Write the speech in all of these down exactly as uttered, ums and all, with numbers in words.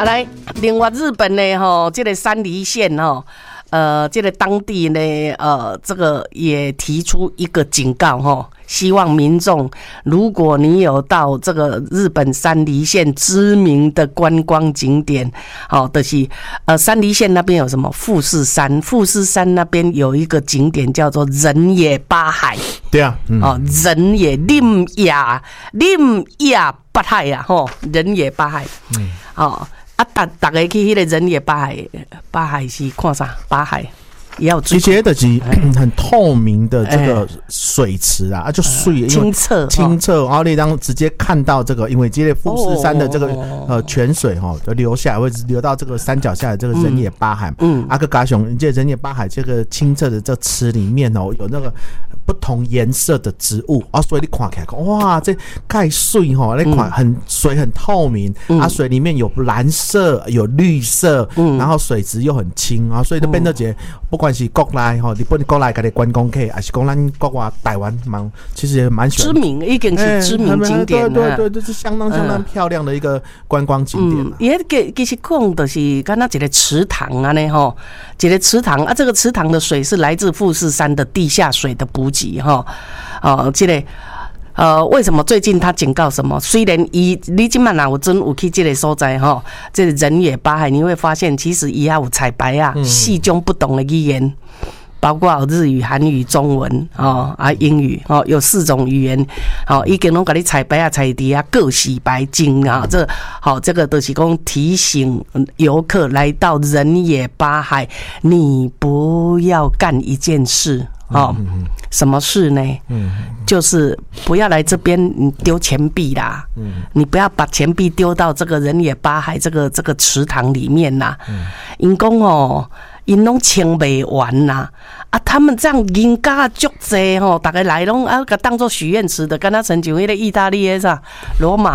啊，来，另外日本呢，吼，这个山梨县吼，呃，这个当地呢，呃，这个也提出一个警告吼，希望民众，如果你有到这个日本山梨县知名的观光景点，好，就是呃，山梨县那边有什么富士山，富士山那边有一个景点叫做人野八海， 对啊，嗯、 哦，人野林野林野八海啊，吼，人野八海，嗯，哦。啊，大大家去迄个人野八海，八海是看啥？八海也有其实就是很透明的这个水池啊，啊就水清澈清澈，然后你当直接看到这个，因为这个富士山的这个呃泉水哈，就流下来会流到这个山脚下的这个人野八海，嗯，阿个高雄这人野八海这个清澈的这池里面哦，有那个不同颜色的植物啊，所以你看起来哇，这盖水哈，你看很水很透明，啊，水里面有蓝色有绿色，然后水质又很清啊，所以就变得这不管是国内吼，日本国内的观光客，还是讲咱国外台湾蛮，其实也蛮喜欢。 知名，已经是知名景点了。 对对对，这是相当相当漂亮的一个观光景点了。 也其其实讲就是敢若一个池塘啊呢吼，一个池塘啊，这个池塘的水是来自富士山的地下水的补给哈。哦，这个。呃，为什么最近他警告什么？虽然伊你今晚啊，我真有去这个所在哈，这个人野八海，你会发现其实伊也有彩排啊，四种不同的语言，包括有日语、韩语、中文哦啊英语哦，有四种语言哦，已经拢给你彩排啊、彩题啊、各洗白金啊，这好、哦、这个都是讲提醒游客来到人野八海，你不要干一件事。哦，什么事呢？嗯，就是不要来这边丢钱币啦。嗯，你不要把钱币丢到这个人野八海这个这个池塘里面啦。嗯，因讲哦，因拢清不完啦。啊，他们这样人家足济吼，大家来拢啊，甲当做许愿池的，跟他成就迄个意大利的啥罗马，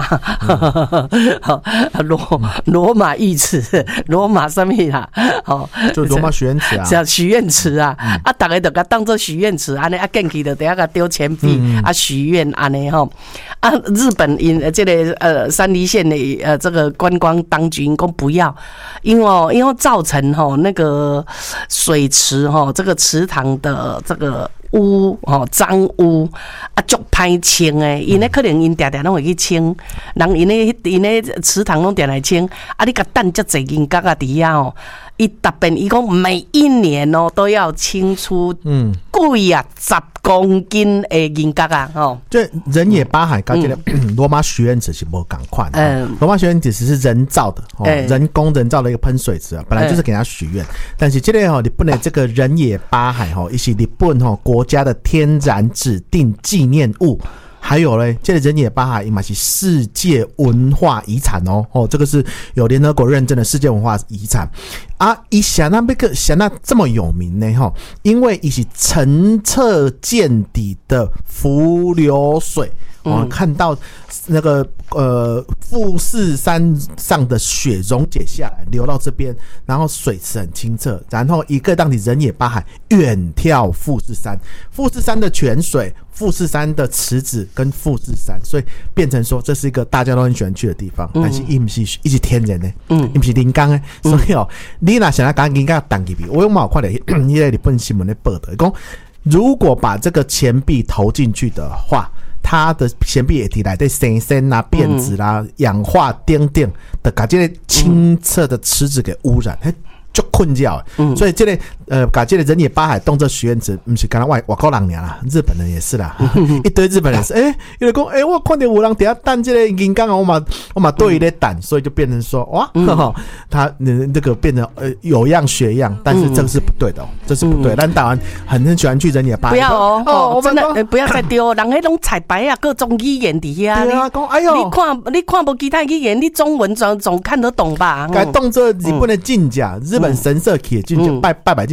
罗罗马浴池，罗马什么啦？哦， 就罗马许愿池啊， 叫许愿池啊，嗯、啊，大家就甲当做许愿池，安尼啊，进去就等下甲丢钱币、嗯、啊，许愿安尼吼。啊，日本因这个呃山梨县的呃这个观光当局讲不要，因为因为造成吼那个水池吼这个池塘的这个污吼脏污啊，足歹清诶，因咧可能因定定拢会去清，人因咧因咧池塘拢定来清，啊，你甲等遮济人角啊伫遐吼。伊特别伊讲每一年哦都要清出嗯贵啊十公斤的银角啊哦， 这人野八海跟这个罗马许愿池是无同款的，嗯，罗马许愿池是人造的哦，欸、人工人造的一个喷水池啊，本来就是给他许愿，欸、但是这个哈日本的这个人野八海哈，也是日本哈国家的天然指定纪念物。还有嘞，这个人野八海也是世界文化遗产哦，哦，这个是有联合国认证的世界文化遗产啊。以想那个想那这么有名呢，哈，因为它是澄澈见底的伏流水。我们看到那个呃富士山上的雪溶解下来，流到这边，然后水池很清澈，然后一个当地人野八海远眺富士山，富士山的泉水、富士山的池子跟富士山，所以变成说这是一个大家都很喜欢去的地方，但是它不是一直天然的，嗯，它不是人工的，所以哦，你若想要赶紧给它当去比，我有冇看到那个日本新闻的报道，讲如果把这个钱币投进去的话。它的钱币液体来对生生啊、变质啦、嗯、氧化等等的，把这个清澈的池子给污染，嗯就困觉，嗯，所以这个呃，把这个人野八海动作许愿池，不是刚刚外外国人啦，日本人也是啦，嗯、一堆日本人是，哎、欸，有人讲，哎、欸，我看到有人等下等这个银刚啊，我嘛我嘛对伊咧等，所以就变成说，哇，嗯、呵呵他这个变成呃有样学样，但是这个是不对的、哦，这是不对。但台湾很很喜欢去人野八海， 不要哦，哦，我真的、欸、不要再丢，人迄种彩排啊，各种语言底下， 对啊，讲哎呦， 你看你看不其他语言，你中文总总看得懂吧？ 该动这日本的进甲，日本。神社去进去拜拜拜进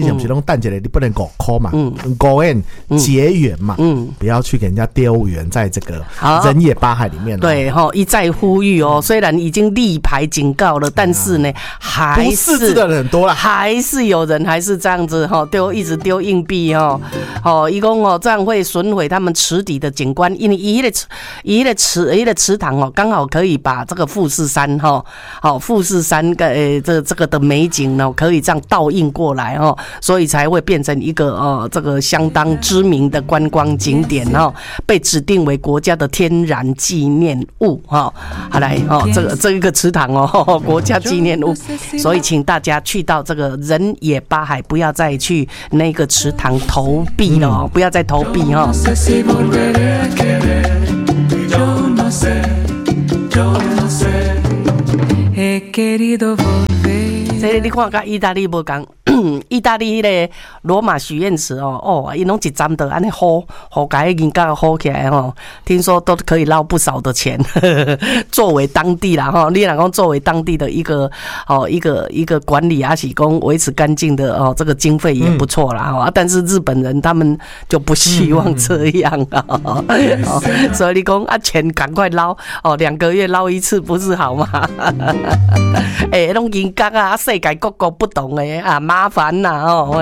前不是拢等一下，你不能五块嘛，五元结缘嘛，嗯，不要去给人家丢缘在这个人野八海里面。 对哈，一再呼吁哦，虽然已经立牌警告了，但是呢，还是不识字的人很多啦， 还是有人还是这样子哈，丢一直丢硬币哦，哦，一共哦这样会损毁他们池底的景观，因为一个池一个池一个池塘哦，刚好可以把这个富士山哈，好富士山个诶这这个的美景呢，可以这样倒映过来哦，所以才会变成一个呃这个相当知名的观光景点哦，被指定为国家的天然纪念物哈。好来哦，这个这一个池塘哦，国家纪念物，所以请大家去到这个人野八海，不要再去那个池塘投币了哦，不要再投币哈。所以你看，跟意大利不同，意大利的罗马许愿池哦，哦，伊拢一站的安尼好，好改人家好起来哦，听说都可以捞不少的钱。呵呵作为当地啦哈，你若讲作为当地的一个哦一个一个管理阿喜公维持干净的哦，这个经费也不错啦哈、嗯。但是日本人他们就不希望这样啊、嗯哦，所以你讲啊钱赶快捞哦，两个月捞一次不是好吗？哎，拢人家啊，世界各国不同的啊，麻烦呐哦。